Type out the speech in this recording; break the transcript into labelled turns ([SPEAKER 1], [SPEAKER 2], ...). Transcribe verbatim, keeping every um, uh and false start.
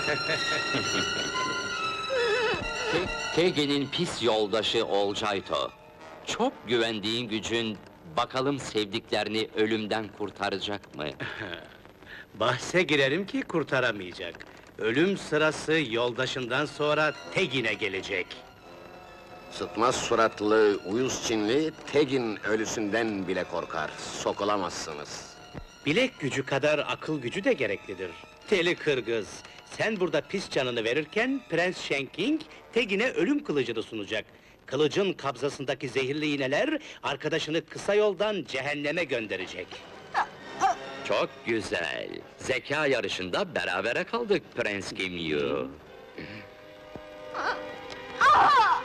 [SPEAKER 1] Te- Tegin'in pis yoldaşı Olcayto. Çok güvendiğin gücün, bakalım sevdiklerini ölümden kurtaracak mı?
[SPEAKER 2] Bahse girerim ki kurtaramayacak. Ölüm sırası yoldaşından sonra Tegin'e gelecek.
[SPEAKER 3] Sıtmaz suratlı, uyuz Çinli, Tegin ölüsünden bile korkar. Sokulamazsınız.
[SPEAKER 2] Bilek gücü kadar akıl gücü de gereklidir. Deli Kırgız, sen burada pis canını verirken Prens Shenking Tegin'e ölüm kılıcını sunacak. Kılıcın kabzasındaki zehirli iğneler arkadaşını kısa yoldan cehenneme gönderecek.
[SPEAKER 1] Çok güzel. Zeka yarışında berabere kaldık Prens Gimyu.
[SPEAKER 4] Aa!